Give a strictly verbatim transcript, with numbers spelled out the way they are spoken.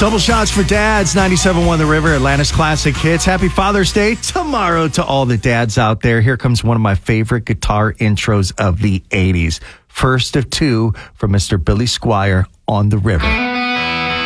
Double shots for dads, ninety-seven point one The River, Atlanta's classic hits. Happy Father's Day tomorrow to all the dads out there. Here comes one of my favorite guitar intros of the eighties. First of two from Mister Billy Squier on The River.